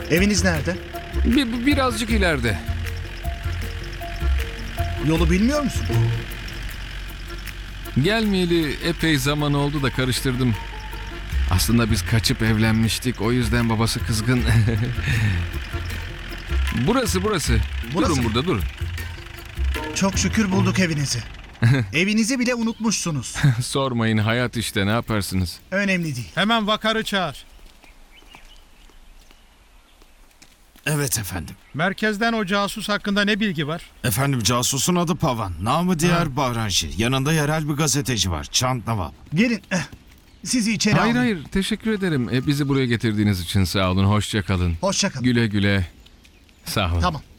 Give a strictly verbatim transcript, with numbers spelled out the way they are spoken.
Eviniz nerede? Bir, birazcık ileride. Yolu bilmiyor musun? Gelmeyeli epey zaman oldu da karıştırdım. Aslında biz kaçıp evlenmiştik. O yüzden babası kızgın. Burası burası. Burası Durun mı? burada durun. Çok şükür bulduk evinizi. Evinizi bile unutmuşsunuz. Sormayın, hayat işte, ne yaparsınız? Önemli değil. Hemen vakarı çağır. Evet efendim. Merkezden o casus hakkında ne bilgi var? Efendim casusun adı Pavan. Namı diğer Bahranşi. Yanında yerel bir gazeteci var. Çant Naval. Gelin. eh, Sizi içeri Hayır alın. hayır, teşekkür ederim. E, bizi buraya getirdiğiniz için sağ olun, hoşça kalın. Hoşça kalın. Güle güle. Sağ olun. Tamam.